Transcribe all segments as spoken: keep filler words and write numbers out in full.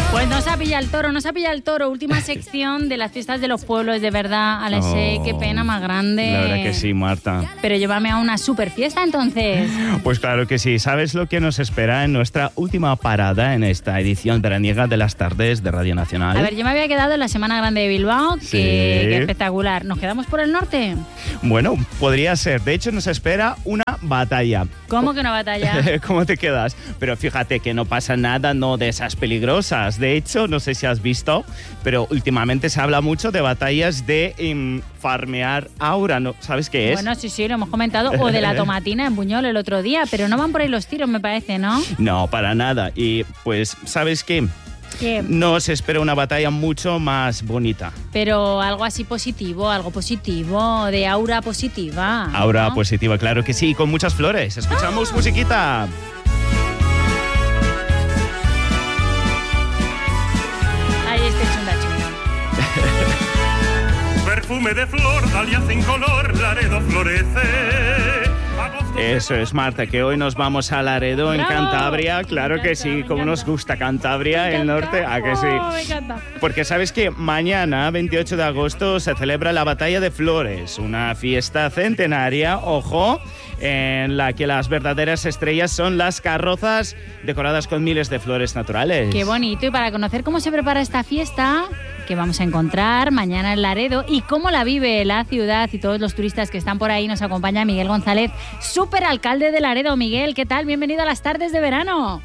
Pues nos ha pillado el toro, nos ha pillado el toro. Última sección de las fiestas de los pueblos, de verdad. Alexei, oh, qué pena más grande. La verdad que sí, Marta. Pero llévame a una super fiesta, entonces. Pues claro que sí. ¿Sabes lo que nos espera en nuestra última parada en esta edición veraniega de las tardes de Radio Nacional? A ver, yo me había quedado en la Semana Grande de Bilbao, que, sí. que espectacular. ¿Nos quedamos por el norte? Bueno, podría ser. De hecho, nos espera una batalla. ¿Cómo que una batalla? ¿Cómo te quedas? Pero fíjate que no pasa nada, no de esas peligrosas. De hecho, no sé si has visto, pero últimamente se habla mucho de batallas de um, farmear aura, ¿no? ¿Sabes qué es? Bueno, sí, sí, lo hemos comentado. O de la tomatina en Buñol el otro día, pero no van por ahí los tiros, me parece, ¿no? No, para nada. Y pues, ¿sabes qué? ¿Qué? Nos espera una batalla mucho más bonita. Pero algo así positivo, algo positivo, de aura positiva, ¿no? Aura positiva, claro que sí, con muchas flores. Escuchamos ¡ah! Musiquita. Ahí este chunda chunda. Perfume de flor, dalia sin color, Laredo florece. Eso es, Marta, que hoy nos vamos a Laredo, en Cantabria. Claro encanta, que sí, como nos gusta Cantabria, el norte, ¿a que sí? Oh, me encanta. Porque sabes que mañana, veintiocho de agosto, se celebra la Batalla de Flores, una fiesta centenaria, ojo, en la que las verdaderas estrellas son las carrozas decoradas con miles de flores naturales. Qué bonito. Y para conocer cómo se prepara esta fiesta, que vamos a encontrar mañana en Laredo, y cómo la vive la ciudad y todos los turistas que están por ahí, nos acompaña Miguel González, superalcalde de Laredo. Miguel, ¿qué tal? Bienvenido a las tardes de verano.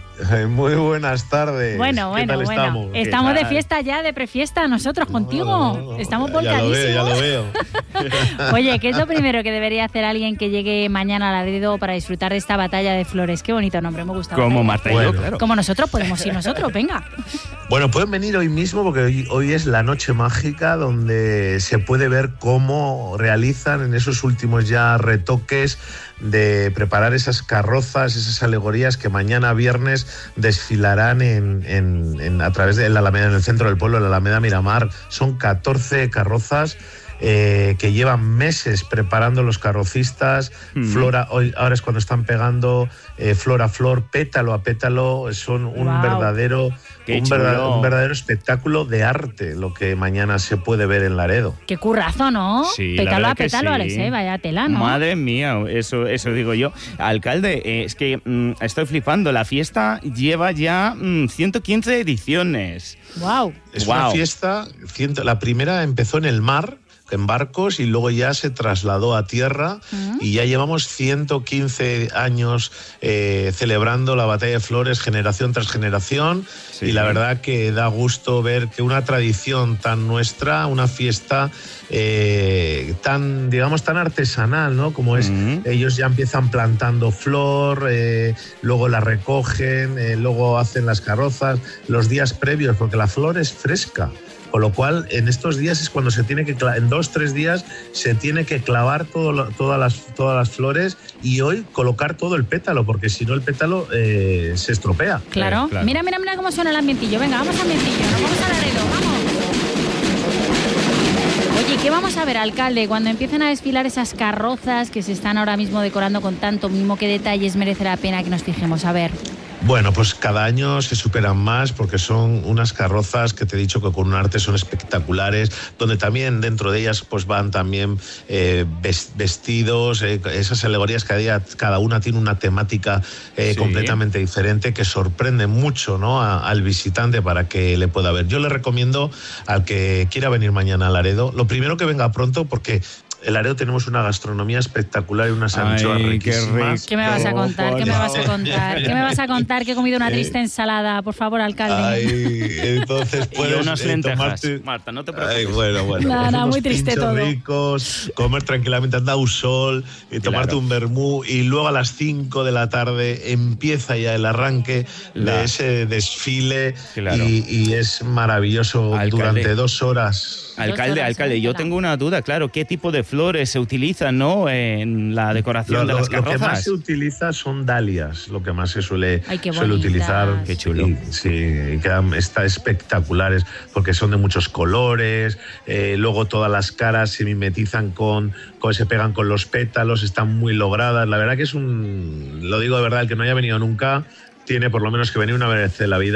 Muy buenas tardes. Bueno, bueno, ¿Qué tal bueno. Estamos, estamos de fiesta ya, de prefiesta, nosotros contigo. No, no, no. Estamos Ya volcadísimos. lo veo, ya lo veo. Oye, ¿qué es lo primero que debería hacer alguien que llegue mañana a Laredo para disfrutar de esta batalla de flores? Qué bonito nombre, me gusta. Como Marta y bueno, yo, claro. Como nosotros, podemos ir nosotros, venga. Bueno, pueden venir hoy mismo porque hoy, hoy es la noche mágica donde se puede ver cómo realizan en esos últimos ya retoques de preparar esas carrozas, esas alegorías que mañana viernes desfilarán en, en, en, a través de la Alameda, en el centro del pueblo, en la Alameda Miramar. Son catorce carrozas Eh, que llevan meses preparando los carrocistas, mm. flora, hoy, ahora es cuando están pegando eh, flor a flor, pétalo a pétalo, son un wow. verdadero Qué un, verdad, un verdadero espectáculo de arte lo que mañana se puede ver en Laredo. Qué currazo, ¿no? Sí, pétalo a que pétalo, sí. Alex, ¿eh? Vaya tela, ¿no? Madre mía, eso, eso digo yo. Alcalde, eh, es que mm, estoy flipando, la fiesta lleva ya mm, ciento quince ediciones. Wow. Es wow. una fiesta, la primera empezó en el mar, en barcos, y luego ya se trasladó a tierra, uh-huh. y ya llevamos ciento quince años eh, celebrando la Batalla de Flores generación tras generación, sí. Y la verdad que da gusto ver que una tradición tan nuestra, una fiesta eh, tan, digamos, tan artesanal, ¿no? Como es, uh-huh. ellos ya empiezan plantando flor, eh, luego la recogen, eh, luego hacen las carrozas, los días previos, porque la flor es fresca. Con lo cual, en estos días es cuando se tiene que, en dos, tres días, se tiene que clavar todo lo, todas, las, todas las flores y hoy colocar todo el pétalo, porque si no el pétalo eh, se estropea. Claro. Eh, claro. Mira, mira, mira cómo suena el ambientillo. Venga, vamos al ambientillo, nos vamos a Laredo, vamos. Oye, ¿qué vamos a ver, alcalde? Cuando empiecen a desfilar esas carrozas que se están ahora mismo decorando con tanto mimo, ¿qué detalles merece la pena que nos fijemos? A ver. Bueno, pues cada año se superan más porque son unas carrozas que te he dicho que con un arte son espectaculares, donde también dentro de ellas pues van también eh, vestidos, eh, esas alegorías cada día, cada una tiene una temática eh, sí. completamente diferente que sorprende mucho, ¿no? a, al visitante para que le pueda ver. Yo le recomiendo al que quiera venir mañana a Laredo, lo primero que venga pronto porque en Laredo tenemos una gastronomía espectacular y unas anchoas riquísimas. ¿Qué me vas a contar? ¿Qué me vas a contar? ¿Qué me vas a contar? Que he comido una triste ensalada, por favor, alcalde. Ay, entonces puedes y unas lentejas. Tomarte... Marta, no te preocupes. Ay, bueno, bueno. Nada, nada, muy triste todo. Ricos, comer tranquilamente, andar un sol y tomarte claro. un vermú y luego a las cinco de la tarde empieza ya el arranque claro. de ese desfile claro. y, y es maravilloso alcalde. Durante dos horas. Alcalde, alcalde, yo tengo una duda, claro, ¿qué tipo de flores se utilizan, ¿no? en la decoración lo, de las carrozas? Lo que más se utiliza son dalias, lo que más se suele, Ay, qué suele utilizar. Qué chulo. Y, sí, y quedan está espectaculares porque son de muchos colores, eh, luego todas las caras se mimetizan con, con, se pegan con los pétalos, están muy logradas. La verdad que es un, lo digo de verdad, el que no haya venido nunca tiene por lo menos que venir una vez en la vida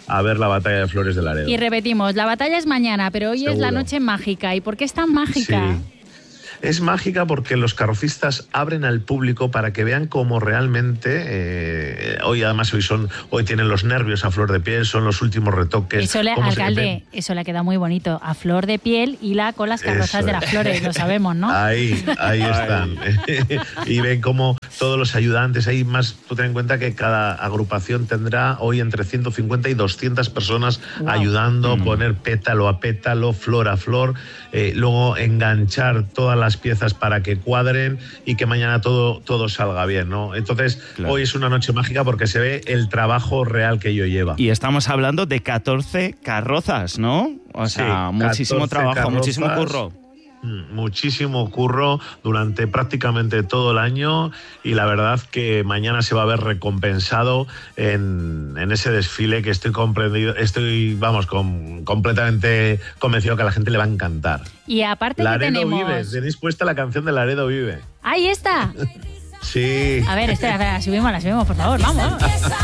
a ver la batalla de Flores de Laredo. Y repetimos, la batalla es mañana, pero hoy Seguro. es la noche mágica. ¿Y por qué es tan mágica? Sí. Es mágica porque los carrocistas abren al público para que vean cómo realmente, eh, hoy además hoy son hoy tienen los nervios a flor de piel, son los últimos retoques. Eso le, alcalde, eso le ha quedado muy bonito, a flor de piel y la con las carrozas eso de las flores, lo sabemos, ¿no? Ahí, ahí están. Y ven cómo todos los ayudantes, hay más, tú ten en cuenta que cada agrupación tendrá hoy entre ciento cincuenta y doscientas personas wow. ayudando, mm. poner pétalo a pétalo, flor a flor, eh, luego enganchar todas las piezas para que cuadren y que mañana todo, todo salga bien, ¿no? Entonces, claro. hoy es una noche mágica porque se ve el trabajo real que ello lleva. Y estamos hablando de catorce carrozas, ¿no? O sea, sí, muchísimo trabajo, carrozas, muchísimo curro. Muchísimo curro durante prácticamente todo el año y la verdad que mañana se va a ver recompensado en, en ese desfile que estoy comprendido, estoy, vamos, con, completamente convencido que a la gente le va a encantar. Y aparte Laredo que tenemos... Vive, tenéis puesta la canción de Laredo Vive. ¡Ahí está! Sí. A ver, espera, espera, la subimos, la subimos, por favor, vamos.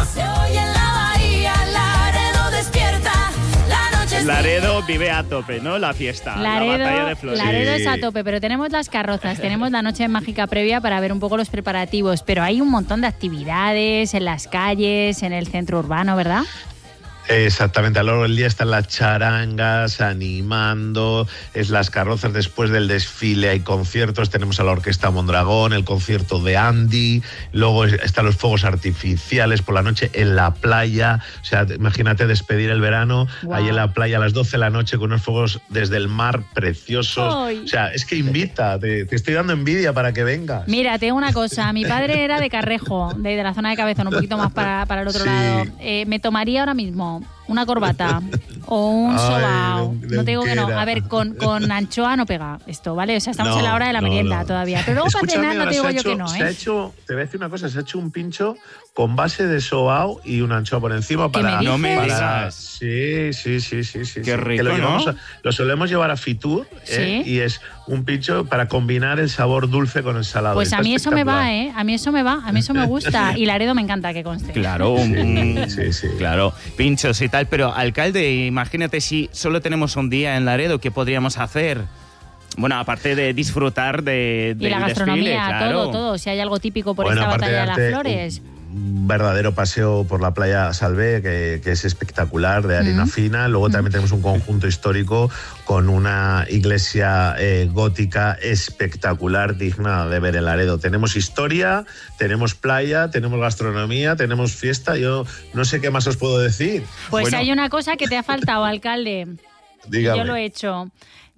Laredo vive a tope, ¿no? La fiesta, Laredo, la batalla de Flores. Laredo sí. es a tope, pero tenemos las carrozas, tenemos la noche mágica previa para ver un poco los preparativos, pero hay un montón de actividades en las calles, en el centro urbano, ¿verdad? Exactamente, a lo largo del día están las charangas animando, es las carrozas, después del desfile hay conciertos, tenemos a la Orquesta Mondragón, el concierto de Andy, luego están los fuegos artificiales por la noche en la playa, o sea, imagínate despedir el verano, wow. ahí en la playa a las doce de la noche con unos fuegos desde el mar preciosos, ¡ay! O sea, es que invita, te, te estoy dando envidia para que vengas. Mira, te digo una cosa, mi padre era de Carrejo, de, de la zona de Cabezón, un poquito más para, para el otro sí. lado, eh, me tomaría ahora mismo una corbata o un sobao, no te digo que no, a ver, con, con anchoa no pega esto, ¿vale? O sea, estamos no, en la hora de la no, merienda no. todavía, pero luego para cenar no te digo yo hecho, que no, ¿eh? Se ha hecho, te voy a decir una cosa, se ha hecho un pincho con base de sobao y una anchoa por encima para... ¿Me no me para, digas. Sí, sí, sí, sí, sí. Qué rico, que lo, ¿no? a, lo solemos llevar a Fitur, ¿eh? ¿Sí? Y es un pincho para combinar el sabor dulce con el salado. Pues a mí eso me va, ¿eh? A mí eso me va, a mí eso me gusta. Y Laredo me encanta que conste. Claro, sí, sí, sí. Claro, pinchos y tal. Pero, alcalde, imagínate si solo tenemos un día en Laredo, ¿qué podríamos hacer? Bueno, aparte de disfrutar de, de y la gastronomía, desfile, claro. todo, todo. Si hay algo típico por bueno, esta batalla de, de las flores... Un verdadero paseo por la playa Salvé, que, que es espectacular, de arena mm. fina. Luego mm. también tenemos un conjunto histórico con una iglesia eh, gótica espectacular, digna de ver en Laredo. Tenemos historia, tenemos playa, tenemos gastronomía, tenemos fiesta. Yo no sé qué más os puedo decir. Pues bueno. hay una cosa que te ha faltado, alcalde. Dígame. Yo lo he hecho.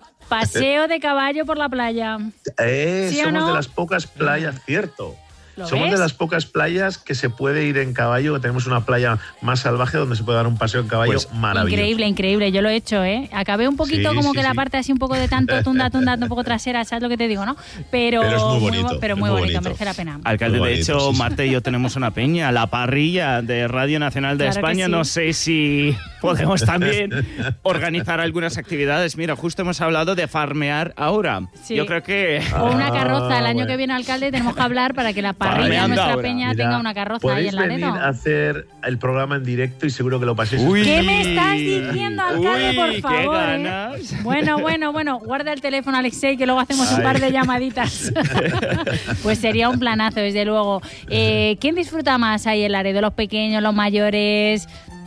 Paseo de caballo por la playa. Eh, ¿Sí somos no? de las pocas playas, cierto. ves? Somos de las pocas playas que se puede ir en caballo, que tenemos una playa más salvaje donde se puede dar un paseo en caballo pues, maravilloso. Increíble, increíble, yo lo he hecho, ¿eh? Acabé un poquito sí, como sí, que sí. la parte así un poco de tanto tunda, tunda, un poco trasera, ¿sabes lo que te digo, no? Pero, pero es muy bonito. Muy, pero muy, muy bonito, bonito, merece la pena. Alcalde, muy de bonito, hecho, sí, Marta y yo tenemos una peña, la parrilla de Radio Nacional de claro España, sí. no sé si podemos también organizar algunas actividades. Mira, justo hemos hablado de farmear ahora. Sí. Yo creo que... O una carroza, el año bueno. que viene, alcalde, tenemos que hablar para que la parrilla de nuestra ahora. peña Mira, tenga una carroza ahí en Laredo. Podéis venir a hacer el programa en directo y seguro que lo paséis. Uy, ¿Qué me estás diciendo, alcalde, uy, por favor? Qué ganas. ¿eh? Bueno, bueno, bueno, guarda el teléfono, Alexei, que luego hacemos Ay. un par de llamaditas. Pues sería un planazo, desde luego. Eh, ¿Quién disfruta más ahí en Laredo? ¿Los pequeños, los mayores?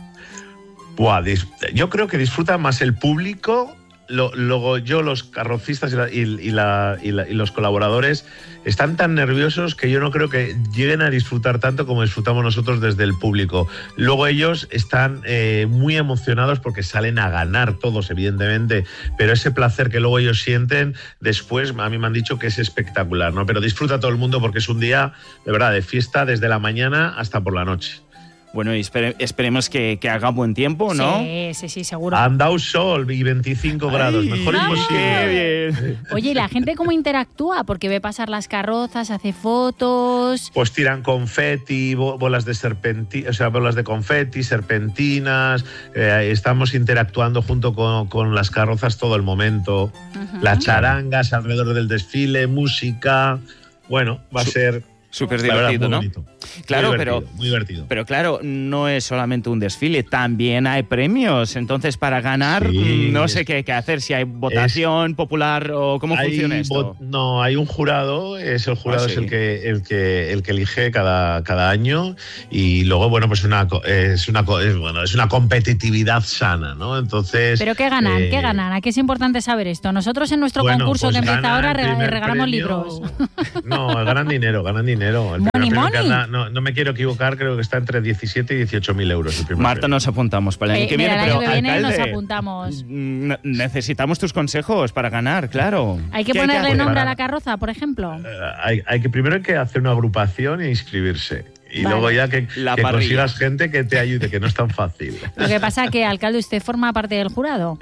Buah, yo creo que disfruta más el público. Lo, luego yo, los carrocistas y, la, y, y, la, y, la, y los colaboradores están tan nerviosos que yo no creo que lleguen a disfrutar tanto como disfrutamos nosotros desde el público. Luego ellos están eh, muy emocionados porque salen a ganar todos, evidentemente, pero ese placer que luego ellos sienten después, a mí me han dicho que es espectacular, ¿no? Pero disfruta todo el mundo porque es un día, de verdad, de fiesta desde la mañana hasta por la noche. Bueno, y espere, esperemos que, que haga buen tiempo, ¿no? Sí, sí, sí, seguro. Han dado sol y veinticinco grados, Ay, mejor imposible. Bien. Oye, ¿y la gente cómo interactúa? Porque ve pasar las carrozas, hace fotos... Pues tiran confeti, bolas de serpenti, o sea, bolas de confeti, serpentinas, eh, estamos interactuando junto con, con las carrozas todo el momento, uh-huh. las charangas alrededor del desfile, música, bueno, va a ser... Súper La verdad, divertido, muy ¿no? bonito. Claro, muy pero, divertido, muy divertido. pero claro, no es solamente un desfile, también hay premios. Entonces, para ganar, Sí, mm, no es- sé qué, qué hacer, si hay votación popular o cómo Hay funciona esto. vo- No, hay un jurado, es el jurado Ah, es sí. el que el que el que elige cada, cada año y luego bueno pues una co- es una co- es, bueno es una competitividad sana, ¿no? Entonces. ¿Pero qué ganan? eh, ¿Qué ganan? Aquí es importante saber esto. Nosotros en nuestro bueno, concurso pues que empieza ganan ahora el rega- primer regalamos premio. libros. No, ganan dinero, ganan dinero. El Money, primer premio que money. anda- no, no me quiero equivocar, creo que está entre diecisiete y dieciocho mil euros el primer Marta, premio. nos apuntamos para el año Eh, que mira, viene, el año pero que viene nos alcalde, apuntamos. mm, necesitamos tus consejos para ganar, claro. Hay que ¿Qué ponerle hacer? nombre a Para- la carroza, por ejemplo. Eh, hay, hay que primero hay que hacer una agrupación e inscribirse. Y Vale. luego ya que, La que parrilla. consigas gente que te ayude, que no es tan fácil. Lo que pasa es que, alcalde, usted forma parte del jurado.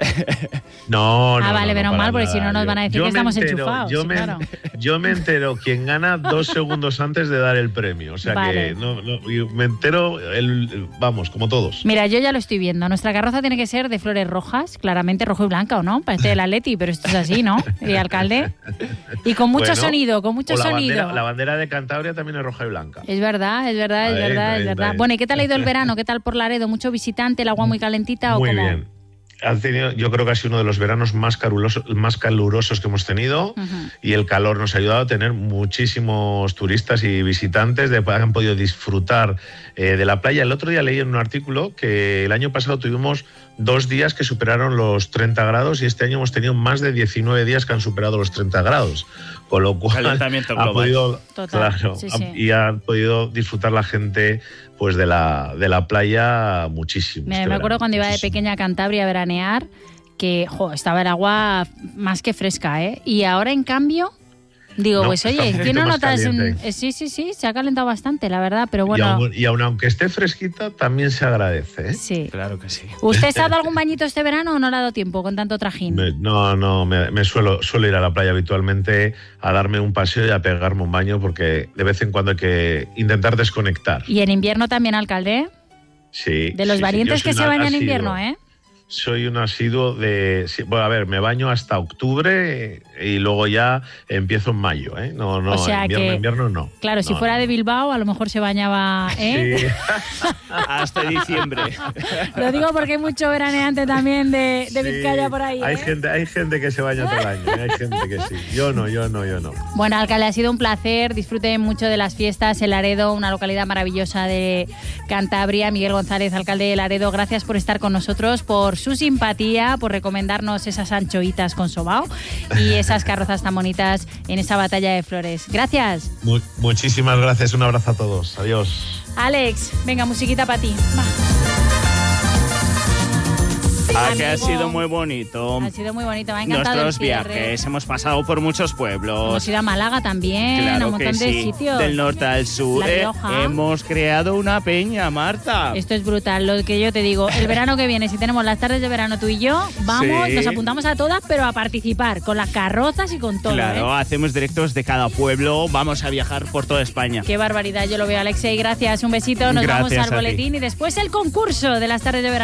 No, no. Ah, vale, no, no, menos para mal, porque si nada. no nos Yo- van a decir yo que me estamos entero, enchufados, Yo, sí, me, claro. yo me entero quien gana dos segundos antes de dar el premio. O sea Vale. que no, no, yo me entero, el, el- vamos, como todos. Mira, yo ya lo estoy viendo. Nuestra carroza tiene que ser de flores rojas, claramente rojo y blanca, ¿o no? Parece el Atleti, pero esto es así, ¿no? Y alcalde. Y con mucho Bueno, sonido, con mucho o la sonido. bandera, la bandera de Cantabria también es roja y blanca. Es verdad, es verdad, es Ahí, verdad, ahí, es verdad. ahí. Bueno, ¿y qué tal ha ido el verano? ¿Qué tal por Laredo? ¿Mucho visitante? ¿El agua muy calentita o Muy cómo? bien. Han tenido, yo creo que ha sido uno de los veranos más calurosos, más calurosos que hemos tenido Ujú. y el calor nos ha ayudado a tener muchísimos turistas y visitantes de, que han podido disfrutar eh, de la playa. El otro día leí en un artículo que el año pasado tuvimos dos días que superaron los treinta grados y este año hemos tenido más de diecinueve días que han superado los treinta grados. Con lo cual Calentamiento ha global. podido, Total, claro, sí, ha- sí. y ha podido disfrutar la gente pues de la, de la playa muchísimo. Me, este me acuerdo verano, cuando iba de muchísimo. pequeña a Cantabria a veranear, que jo, estaba el agua más que fresca, ¿eh? Y ahora, en cambio, digo, No, pues está oye, un ¿qué poquito no más notas? un- caliente. eh, Sí, sí, sí, se ha calentado bastante, la verdad, pero Y bueno. aun, y aun aunque esté fresquita, también se agradece. ¿eh? Sí. Claro que sí. ¿Usted se ha dado algún bañito este verano o no le ha dado tiempo con tanto trajín? Me- no, no, me, me suelo, suelo ir a la playa habitualmente a darme un paseo y a pegarme un baño porque de vez en cuando hay que intentar desconectar. Y en invierno también, alcalde. Sí, De los sí, sí, valientes yo soy que se un bañan en asiduo. invierno, ¿eh? Soy un asiduo de... sí, bueno, a ver, me baño hasta octubre y luego ya empiezo en mayo, ¿eh? No, no, O sea invierno, que- invierno no. Claro, si No, fuera no. de Bilbao, a lo mejor se bañaba, ¿eh? Sí. Hasta diciembre. Lo digo porque hay mucho veraneante también de, de Sí, Vizcaya por ahí, Hay, ¿eh? gente, hay gente que se baña todo el año, ¿eh? Hay gente que sí. Yo no, yo no, yo no. Bueno, alcalde, ha sido un placer. Disfruten mucho de las fiestas en Laredo, una localidad maravillosa de Cantabria. Miguel González, alcalde de Laredo, gracias por estar con nosotros, por su simpatía, por recomendarnos esas anchoitas con sobao y esas carrozas tan bonitas en esa batalla de flores. Gracias. Mu- muchísimas gracias, un abrazo a todos. Adiós. Alex, venga, musiquita para ti. Va. Ah, que ha Amigo. sido muy bonito. Ha sido muy bonito, me ha encantado Nuestros el cierre. viajes, hemos pasado por muchos pueblos. Hemos ido a Málaga también, a Claro un montón que de sí. sitios. Del norte al sur. La eh, Rioja. hemos creado una peña, Marta. Esto es brutal, lo que yo te digo. El verano que viene, si tenemos las tardes de verano tú y yo, vamos, Sí. nos apuntamos a todas, pero a participar, con las carrozas y con todo. Claro, ¿eh? hacemos directos de cada pueblo. Vamos a viajar por toda España. Qué barbaridad, yo lo veo, Alexei. Gracias, un besito, nos Gracias vamos a al ti. boletín y después el concurso de las tardes de verano.